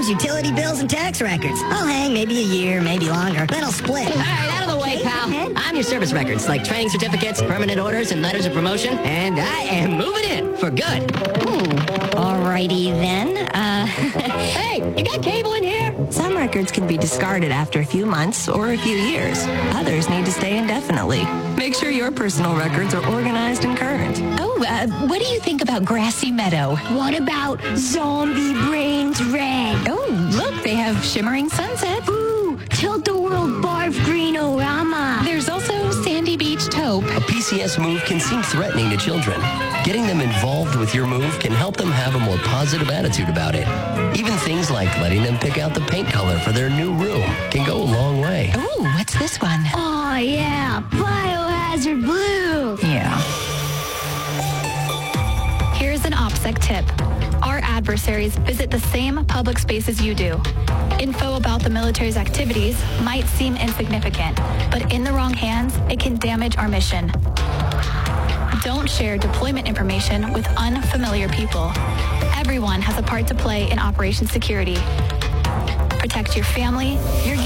names, utility bills, and tax records. I'll hang maybe a year, maybe longer. Then I'll split. All right, out of the way, pal. I'm your service records, like training certificates, permanent orders, and letters of promotion, and I am moving in for good. Alrighty then. Hey, you got cable in here? Some records can be discarded after a few months or a few years. Others need to stay indefinitely. Make sure your personal records are organized and current. What do you think about Grassy Meadow? What about Zombie Brains Red? Oh, look, they have Shimmering Sunset. Ooh, Tilt-A-Whirl Barf Green-O-Rama. There's also Sandy Beach Taupe. A PCS move can seem threatening to children. Getting them involved with your move can help them have a more positive attitude about it. Even things like letting them pick out the paint color for their new room can go a long way. Ooh, what's this one? Oh, yeah, Biohazard Blue. Yeah. Here's an OPSEC tip. Our adversaries visit the same public spaces you do. Info about the military's activities might seem insignificant, but in the wrong hands, it can damage our mission. Don't share deployment information with unfamiliar people. Everyone has a part to play in Operation Security. Protect your family, your